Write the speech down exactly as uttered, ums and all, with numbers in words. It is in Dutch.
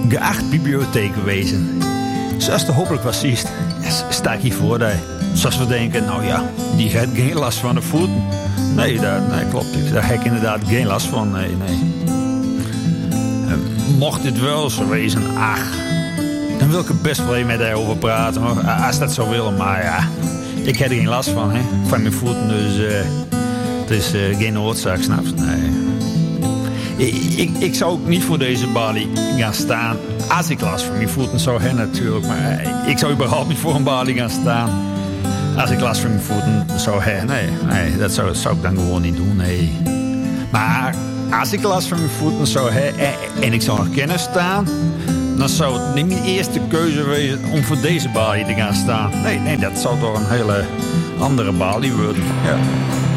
geacht bibliotheekwezen. Zoals de hopelijk was ziet, sta ik hier voor dat. Zoals we denken, nou ja, die heeft geen last van de voeten. Nee, daar, nee klopt. Daar heb ik inderdaad geen last van. Nee, nee. Uh, mocht dit wel zo wezen, ach, dan wil ik er best wel even met haar over praten. Hoor. Als dat zou willen, maar ja, ik heb er geen last van, hè, van mijn voeten. Dus uh, het is uh, geen noodzaak, snap je? Nee. Ik, ik, ik zou ook niet voor deze balie gaan staan. Als ik last van mijn voeten zou hebben natuurlijk. Maar ik zou überhaupt niet voor een balie gaan staan. Als ik last van mijn voeten zou hebben. Nee, nee dat zou, zou ik dan gewoon niet doen. Nee. Maar als ik last van mijn voeten zou hebben en, en ik zou nog kunnen staan, dan zou het niet mijn eerste keuze wezen om voor deze balie te gaan staan. Nee, nee, dat zou toch een hele andere balie worden. Ja.